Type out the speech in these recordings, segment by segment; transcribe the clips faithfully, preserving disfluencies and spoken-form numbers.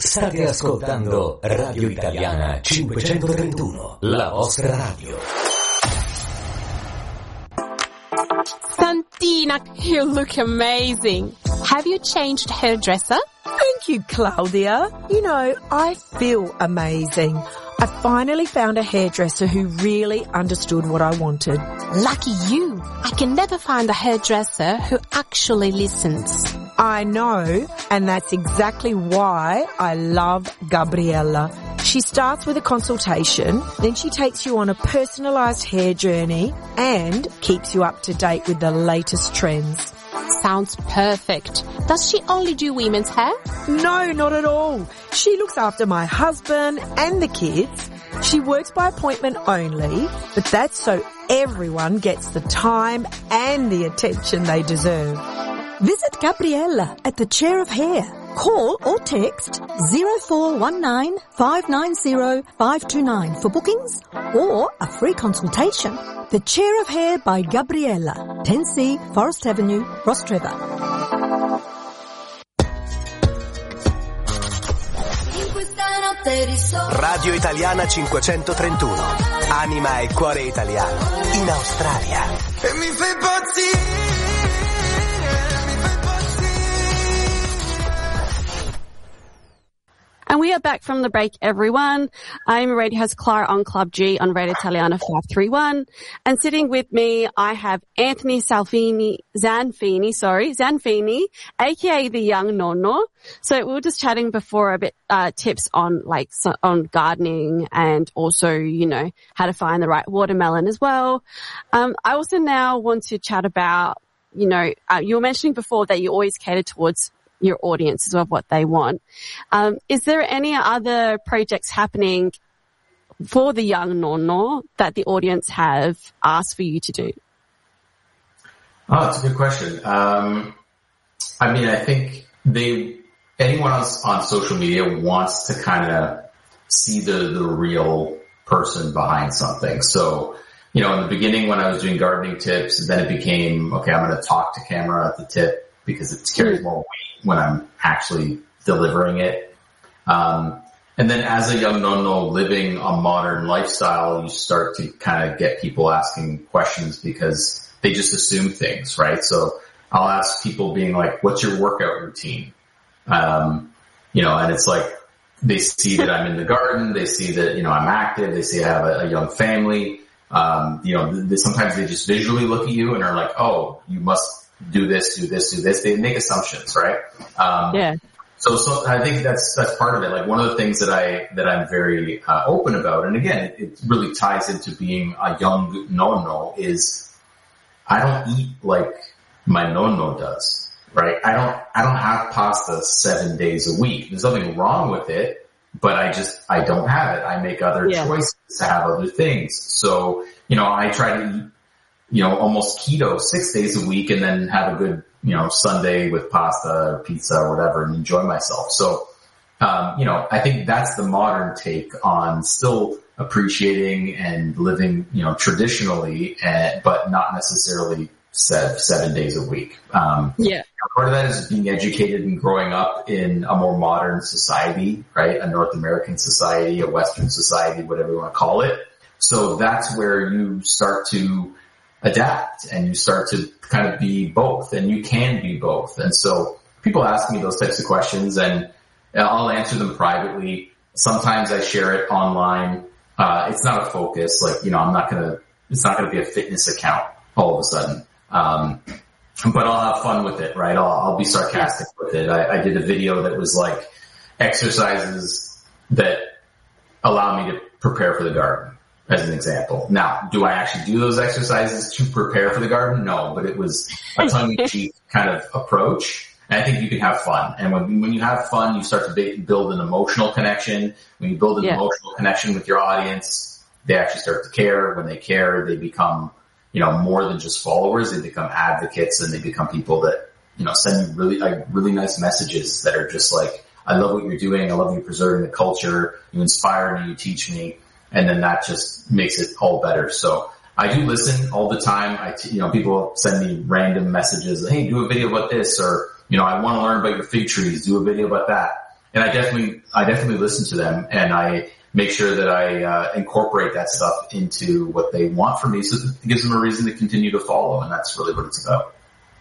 State ascoltando Radio Italiana cinquecentotrentuno, la vostra radio. Santina, you look amazing. Have you changed hairdresser? Thank you, Claudia. You know, I feel amazing. I finally found a hairdresser who really understood what I wanted. Lucky you. I can never find a hairdresser who actually listens. I know, and that's exactly why I love Gabriella. She starts with a consultation, then she takes you on a personalised hair journey and keeps you up to date with the latest trends. Sounds perfect. Does she only do women's hair? No, not at all. She looks after my husband and the kids. She works by appointment only, but that's so everyone gets the time and the attention they deserve. Visit Gabriella at the Chair of Hair. Call or text zero four one nine, five nine zero, five two nine for bookings or a free consultation. The Chair of Hair by Gabriella, ten C Forest Avenue, Rostrevor. Radio Italiana cinquecentotrentuno. Anima e cuore italiano. In Australia. E mi fai impazzire. And we are back from the break, everyone. I'm radio host Clara on Club G on Radio Italiana five three one. And sitting with me, I have Anthony Salfini, Zanfini, sorry, Zanfini, aka the Young Nonno. So we were just chatting before a bit, uh, tips on like, so, on gardening and also, you know, how to find the right watermelon as well. Um, I also now want to chat about, you know, uh, you were mentioning before that you always cater towards your audience as well, what they want. Um, is there any other projects happening for the Young Nonno that the audience have asked for you to do? Oh, that's a good question. Um, I mean, I think they, anyone on, on social media wants to kind of see the, the real person behind something. So, you know, in the beginning when I was doing gardening tips, then it became, okay, I'm going to talk to camera at the tip because it carries more weight when I'm actually delivering it. Um, and then as a young nonno living a modern lifestyle, you start to kind of get people asking questions because they just assume things, right? So I'll ask people being like, what's your workout routine? Um, you know, and it's like, they see that I'm in the garden. They see that, you know, I'm active. They see I have a, a young family. Um, you know, they, sometimes they just visually look at you and are like, oh, you must do this, do this, do this. They make assumptions, right? Um, yeah. So, so I think that's, that's part of it. Like one of the things that I, that I'm very, uh, open about, and again, it, it really ties into being a young nonno is I don't eat like my nonno does, right? I don't, I don't have pasta seven days a week. There's nothing wrong with it, but I just, I don't have it. I make other yeah. choices to have other things. So, you know, I try to eat, you know, almost keto six days a week and then have a good, you know, Sunday with pasta or pizza or whatever and enjoy myself. So, um, you know, I think that's the modern take on still appreciating and living, you know, traditionally, uh, but not necessarily seven, seven days a week. Um, yeah. Part of that is being educated and growing up in a more modern society, right? A North American society, a Western society, whatever you want to call it. So that's where you start to adapt and you start to kind of be both, and you can be both. And so people ask me those types of questions and I'll answer them privately. Sometimes I share it online. Uh, it's not a focus. Like, you know, I'm not going to, it's not going to be a fitness account all of a sudden. Um, but I'll have fun with it, right? I'll, I'll be sarcastic with it. I, I did a video that was like exercises that allow me to prepare for the garden, as an example. Now, do I actually do those exercises to prepare for the garden? No, but it was a tongue-in-cheek kind of approach. And I think you can have fun. And when, when you have fun, you start to build an emotional connection. When you build an yeah. emotional connection with your audience, they actually start to care. When they care, they become, you know, more than just followers. They become advocates and they become people that, you know, send you really, like, really nice messages that are just like, I love what you're doing. I love you preserving the culture. You inspire me. You teach me. And then that just makes it all better. So I do listen all the time. I, t- you know, people send me random messages. Hey, do a video about this, or, you know, I want to learn about your fig trees. Do a video about that. and I definitely, I definitely listen to them, and I make sure that I uh, incorporate that stuff into what they want from me, so it gives them a reason to continue to follow, and that's really what it's about.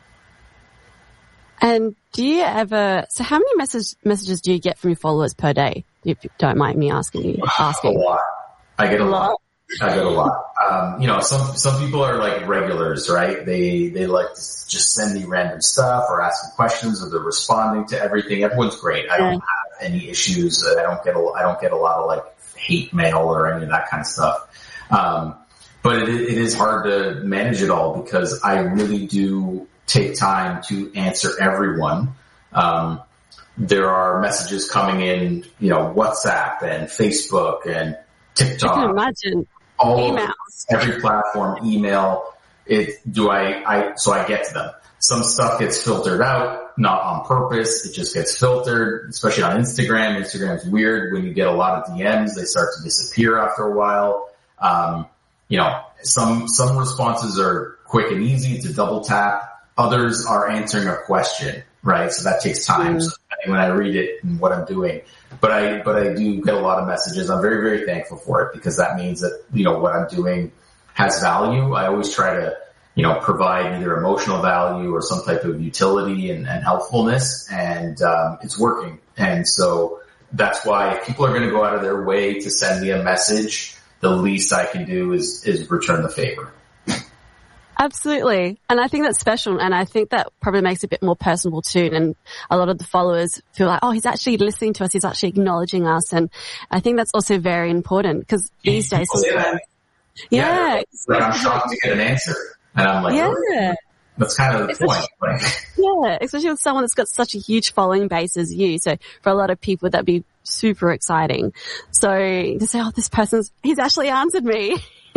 And do you ever, so how many message, messages do you get from your followers per day? If you don't mind me asking you, asking. A lot. I get a, a lot. lot. I get a lot. Um, you know, some, some people are like regulars, right? They, they like to just send me random stuff or ask me questions, or they're responding to everything. Everyone's great. I don't have any issues. I don't get a, I don't get a lot of like hate mail or any of that kind of stuff. Um, but it, it is hard to manage it all, because I really do take time to answer everyone. Um, there are messages coming in, you know, WhatsApp and Facebook and TikTok. I can imagine. All emails. Every platform, email. It, do I, I, so I get to them. Some stuff gets filtered out, not on purpose. It just gets filtered, especially on Instagram. Instagram's weird. When you get a lot of D Ms, they start to disappear after a while. Um, you know, some, some responses are quick and easy. It's a double tap. Others are answering a question, right? So that takes time. Mm. So when I read it and what I'm doing, but I, but I do get a lot of messages. I'm very, very thankful for it, because that means that, you know, what I'm doing has value. I always try to, you know, provide either emotional value or some type of utility and, and helpfulness, and um, it's working. And so that's why if people are going to go out of their way to send me a message, the least I can do is, is return the favor. Absolutely. And I think that's special, and I think that probably makes it a bit more personable too. And a lot of the followers feel like, oh, he's actually listening to us. He's actually acknowledging us. And I think that's also very important, because these days, sometimes, yeah. yeah like I'm shocked to get an answer. And I'm like, yeah. Oh, that's kind of the especially, point. yeah, especially with someone that's got such a huge following base as you. So for a lot of people, that'd be super exciting. So to say, oh, this person's, he's actually answered me.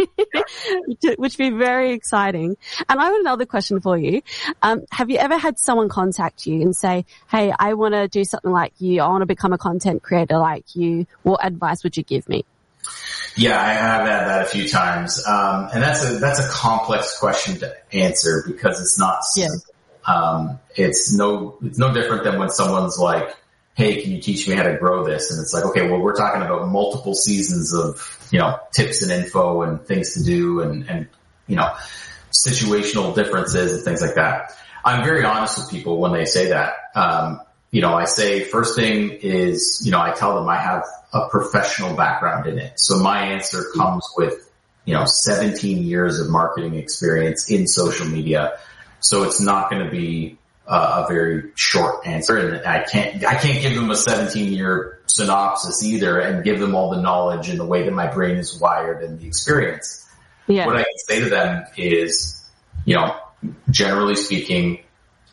Which would be very exciting. And I have another question for you. Um, have you ever had someone contact you and say, hey, I want to do something like you. I want to become a content creator like you. What advice would you give me? Yeah, I have had that a few times. Um, and that's a, that's a complex question to answer, because it's not, yeah. um, it's no, it's no different than when someone's like, hey, can you teach me how to grow this? And it's like, okay, well, we're talking about multiple seasons of, you know, tips and info and things to do, and, and, you know, situational differences and things like that. I'm very honest with people when they say that. Um, you know, I say first thing is, you know, I tell them I have a professional background in it. So my answer comes with, you know, seventeen years of marketing experience in social media. So it's not going to be Uh, a very short answer, and I can't, I can't give them a seventeen year synopsis either and give them all the knowledge and the way that my brain is wired and the experience. Yeah. What I can say to them is, you know, generally speaking,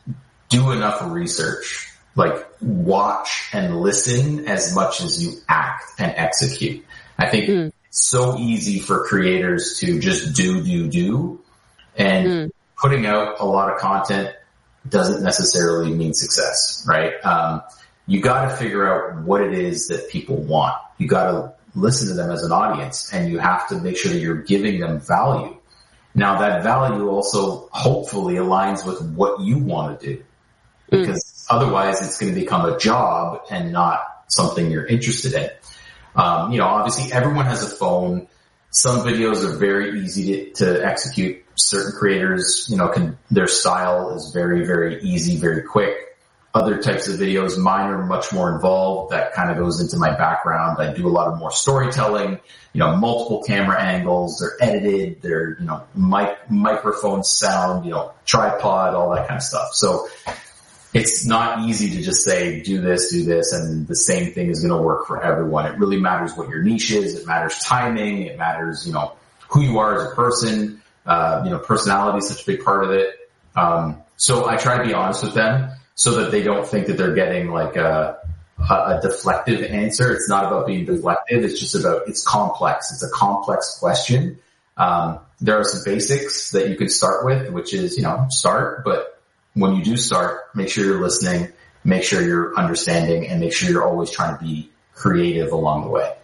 do enough research, like watch and listen as much as you act and execute. I think mm. it's so easy for creators to just do, do, do, and mm. putting out a lot of content doesn't necessarily mean success, right? Um, you gotta figure out what it is that people want. You gotta listen to them as an audience, and you have to make sure that you're giving them value. Now that value also hopefully aligns with what you want to do, because mm. otherwise it's going to become a job and not something you're interested in. Um, you know, obviously everyone has a phone. Some videos are very easy to, to execute. Certain creators, you know, can, their style is very, very easy, very quick. Other types of videos, mine are much more involved. That kind of goes into my background. I do a lot of more storytelling, you know, multiple camera angles. They're edited. They're, you know, mic, microphone sound, you know, tripod, all that kind of stuff. So it's not easy to just say, do this, do this, and the same thing is going to work for everyone. It really matters what your niche is. It matters timing. It matters, you know, who you are as a person. Uh, you know, personality is such a big part of it. Um, so I try to be honest with them so that they don't think that they're getting like a, a, a deflective answer. It's not about being deflective. It's just about, it's complex. It's a complex question. Um, there are some basics that you could start with, which is, you know, start, but when you do start, make sure you're listening, make sure you're understanding, and make sure you're always trying to be creative along the way.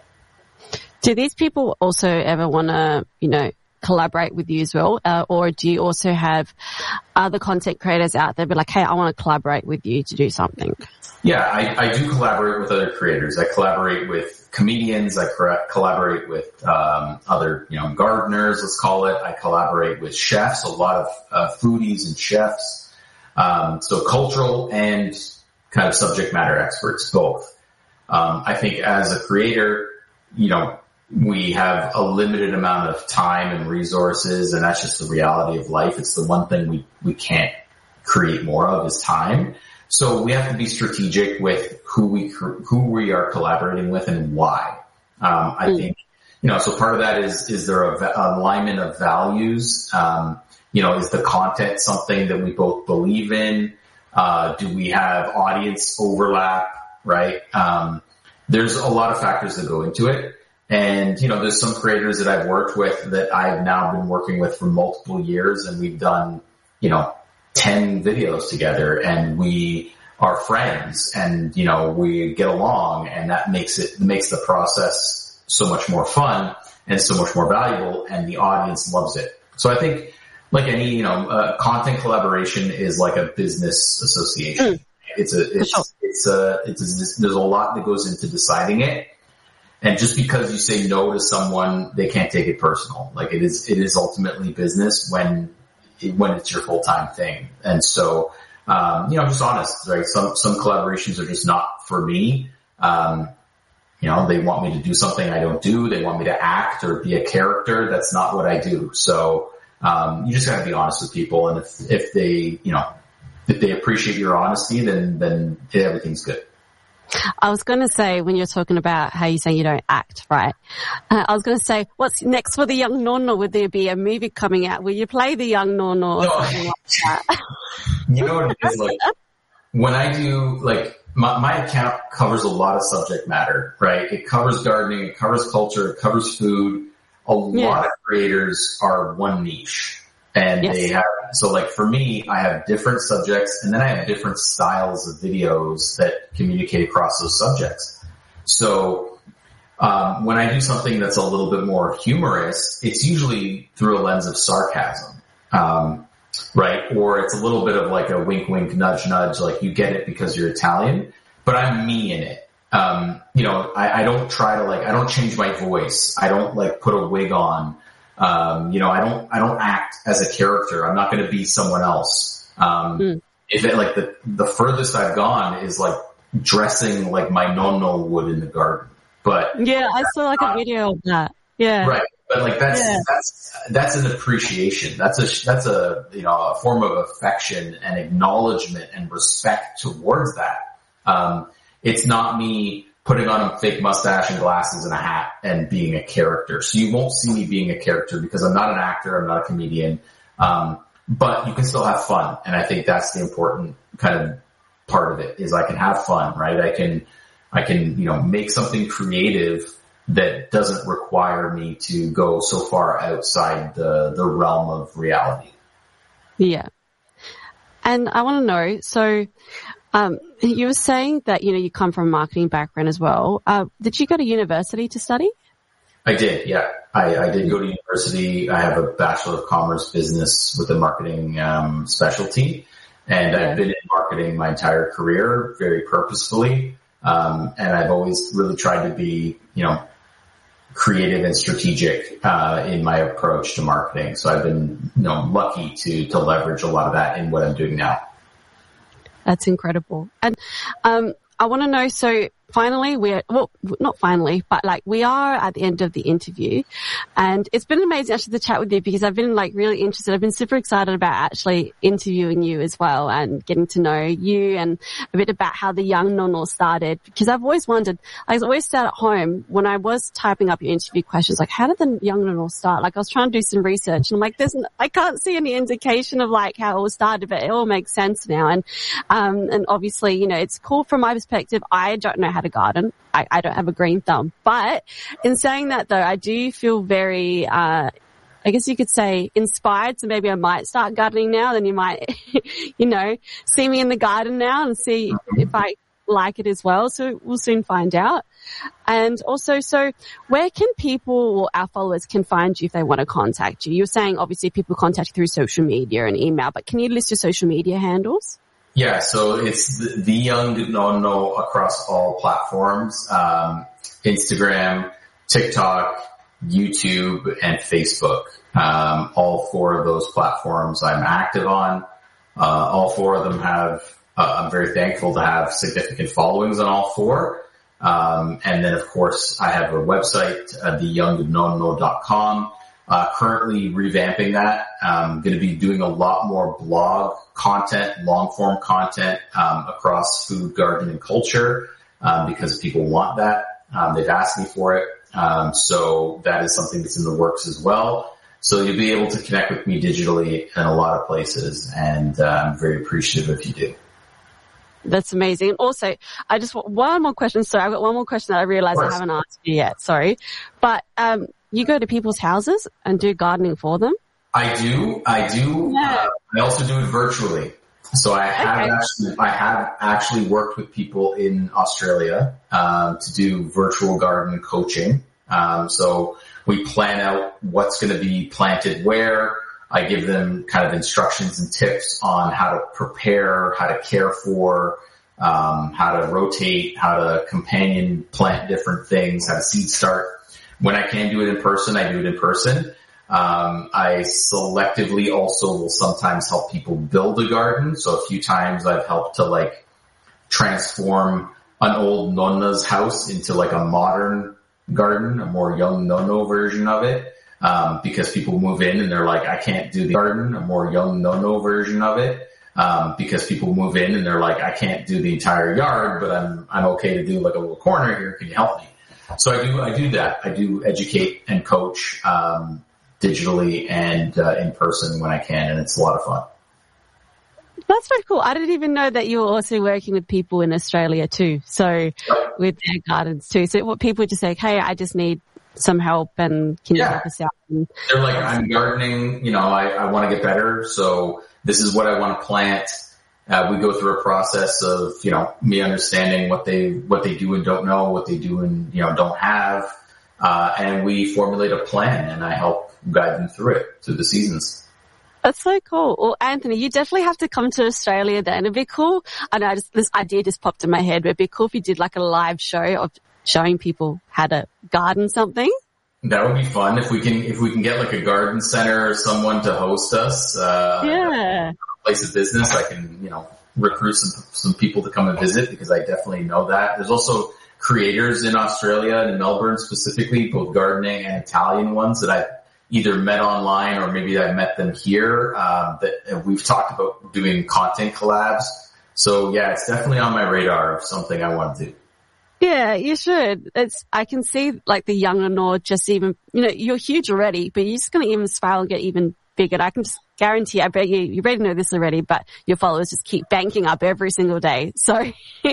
Do these people also ever want to, you know, collaborate with you as well? Uh, or do you also have other content creators out there be like, hey, I want to collaborate with you to do something? Yeah, I, I do collaborate with other creators. I collaborate with comedians. I collaborate with um, other, you know, gardeners, let's call it. I collaborate with chefs, a lot of uh, foodies and chefs. Um, so cultural and kind of subject matter experts, both. Um, I think as a creator, you know, we have a limited amount of time and resources, and that's just the reality of life. It's the one thing we, we can't create more of is time. So we have to be strategic with who we, who we are collaborating with and why. Um, I mm. think, you know, so part of that is, is there a, a alignment of values? Um, you know, is the content something that we both believe in? Uh, do we have audience overlap, right? Um, there's a lot of factors that go into it. And, you know, there's some creators that I've worked with that I've now been working with for multiple years, and we've done, you know, ten videos together, and we are friends, and, you know, we get along, and that makes it, makes the process so much more fun and so much more valuable, and the audience loves it. So I think, like any, you know, uh, content collaboration is like a business association. Mm. It's a, it's, sure. it's a, it's a, there's a lot that goes into deciding it. And just because you say no to someone, they can't take it personal. Like it is, it is ultimately business when, when it's your full-time thing. And so, um, you know, I'm just honest, right? Some, some collaborations are just not for me. Um, you know, they want me to do something I don't do. They want me to act or be a character. That's not what I do. So, um, you just gotta be honest with people. And if, if they, you know, if they appreciate your honesty, then, then everything's good. I was going to say, when you're talking about how you say you don't act, right? Uh, I was going to say, what's next for the young Nono? Would there be a movie coming out? Will you play the young Nono or no. something like that? You know what it is? Like, when I do, like, my, my account covers a lot of subject matter, right? It covers gardening, it covers culture, it covers food. A lot yeah. of creators are one niche. And yes. they have, so like for me, I have different subjects, and then I have different styles of videos that communicate across those subjects. So, um, when I do something that's a little bit more humorous, it's usually through a lens of sarcasm. Um, right? Or it's a little bit of like a wink, wink, nudge, nudge, like you get it because you're Italian, but I'm me in it. Um, you know, I, I don't try to like, I don't change my voice. I don't like put a wig on. Um, you know, I don't, I don't act as a character. I'm not going to be someone else. Um, mm. if it like the, the furthest I've gone is like dressing like my nonno would in the garden. But yeah, I saw like not, a video of that. Yeah. Right. But like that's, yeah. that's, that's an appreciation. That's a, that's a, you know, a form of affection and acknowledgement and respect towards that. Um, it's not me putting on a fake mustache and glasses and a hat and being a character. So you won't see me being a character because I'm not an actor. I'm not a comedian. Um, but you can still have fun. And I think that's the important kind of part of it is I can have fun, right? I can, I can, you know, make something creative that doesn't require me to go so far outside the, the realm of reality. Yeah. And I want to know, so, um, you were saying that, you know, you come from a marketing background as well. Uh, did you go to university to study? I did, yeah. I, I did go to university. I have a Bachelor of Commerce business with a marketing, um, specialty. And yeah. I've been in marketing my entire career very purposefully. Um, and I've always really tried to be, you know, creative and strategic, uh, in my approach to marketing. So I've been, you know, lucky to, to leverage a lot of that in what I'm doing now. That's incredible. And, um, I want to know, so finally we're, well, not finally, but like we are at the end of the interview, and it's been amazing actually to chat with you because I've been like really interested. I've been super excited about actually interviewing you as well and getting to know you and a bit about how the young Nono started, because I've always wondered, I always sat at home when I was typing up your interview questions, like how did the young Nono start? Like I was trying to do some research and I'm like, there's, I can't see any indication of like how it all started, but it all makes sense now. And, um, and obviously, you know, it's cool from my perspective. I don't know how to garden. I, I don't have a green thumb. But in saying that though, I do feel very, uh, I guess you could say inspired. So maybe I might start gardening now. Then you might, you know, see me in the garden now and see if I like it as well. So we'll soon find out. And also, so where can people or our followers can find you if they want to contact you? You're saying obviously people contact you through social media and email, but can you list your social media handles? Yeah, so it's the, the Young Nonno across all platforms, um, Instagram, TikTok, YouTube, and Facebook. Um, all four of those platforms I'm active on. Uh, all four of them have, uh, I'm very thankful to have significant followings on all four. Um, and then of course I have a website, uh, the young nonno dot com. Uh, currently revamping that. I'm going to be doing a lot more blog content, long form content, um, across food, garden, and culture, um, because people want that. Um, they've asked me for it. Um, so that is something that's in the works as well. So you'll be able to connect with me digitally in a lot of places, and uh, I'm very appreciative if you do. That's amazing. And also, I just want one more question. Sorry, I've got one more question that I realized I haven't asked you yet. Sorry. But, um, you go to people's houses and do gardening for them? I do. I do. Yeah. Uh, I also do it virtually. So I have Okay. actually, I have actually worked with people in Australia, um, to do virtual garden coaching. Um, so we plan out what's going to be planted where. I give them kind of instructions and tips on how to prepare, how to care for, um, how to rotate, how to companion plant different things, how to seed start. When I can do it in person, I do it in person. Um, I selectively also will sometimes help people build a garden. So a few times I've helped to like transform an old nonna's house into like a modern garden, a more young nonno version of it. Um, because people move in and they're like, I can't do the garden, a more young nonno version of it. Um, because people move in and they're like, I can't do the entire yard, but I'm, I'm okay to do like a little corner here. Can you help me? So I do, I do that. I do educate and coach, um, digitally and, uh, in person when I can. And it's a lot of fun. That's very cool. I didn't even know that you were also working with people in Australia too. So with their gardens too. So what people just say, hey, I just need some help and can you Yeah. help us out? And They're like, I'm gardening, you know, I, I want to get better. So this is what I want to plant. Uh, we go through a process of, you know, me understanding what they, what they do and don't know, what they do and, you know, don't have. Uh, and we formulate a plan and I help guide them through it, through the seasons. That's so cool. Well, Anthony, you definitely have to come to Australia then. It'd be cool. I know I just, this idea just popped in my head, but it'd be cool if you did like a live show of showing people how to garden something. That would be fun if we can, if we can get like a garden center or someone to host us, uh, Yeah. place of business. I can, you know, recruit some, some people to come and visit because I definitely know that. There's also creators in Australia and in Melbourne specifically, both gardening and Italian ones that I've either met online or maybe I've met them here, um, that we've talked about doing content collabs. So yeah, it's definitely on my radar of something I want to do. Yeah, you should. It's, I can see like the younger Nord just even, you know, you're huge already, but you're just going to even spiral and get even bigger. I can just guarantee, I bet you, you already know this already, but your followers just keep banking up every single day. So.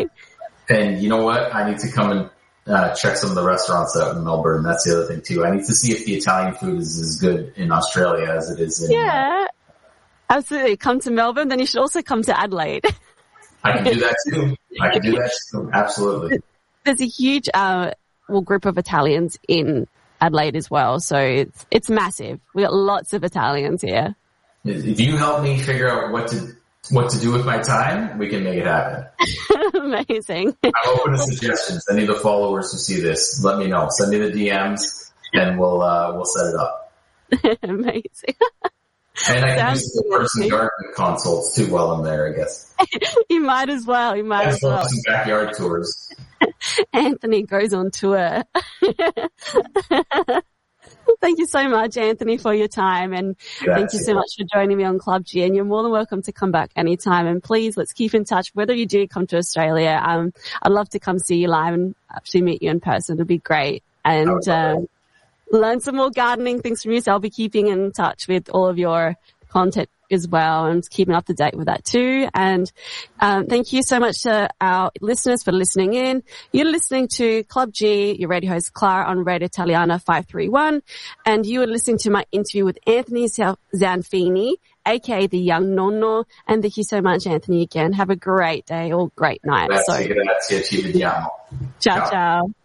And you know what? I need to come and uh, check some of the restaurants out in Melbourne. That's the other thing too. I need to see if the Italian food is as good in Australia as it is in. Yeah, absolutely. Come to Melbourne, then you should also come to Adelaide. I can do that too. I can do that too. Absolutely. There's a huge, uh, well, group of Italians in Adelaide as well. So it's, it's massive. We got lots of Italians here. If you help me figure out what to, what to do with my time, we can make it happen. Amazing. I'm open to suggestions. Any of the followers who see this, let me know. Send me the D Ms and we'll, uh, we'll set it up. Amazing. And I can Sounds use the person garden consults too while I'm there, I guess. You might as well. You might Let's as well. some backyard tours. Anthony goes on tour. Thank you so much, Anthony, for your time. And Grazie. Thank you so much for joining me on Club G. And you're more than welcome to come back anytime. And please, let's keep in touch. Whether you do come to Australia, um, I'd love to come see you live and actually meet you in person. It'd be great. And, uh, learn some more gardening things from you. So I'll be keeping in touch with all of your content as well and keeping up to date with that too. And um, thank you so much to our listeners for listening in. You're listening to Club G, your radio host Clara on Radio Italiana five three one, and you are listening to my interview with Anthony Zanfini, aka the Young Nonno. And thank you so much, Anthony, again. Have a great day or great night. Grazie, So, grazie, ci vediamo. ciao, ciao.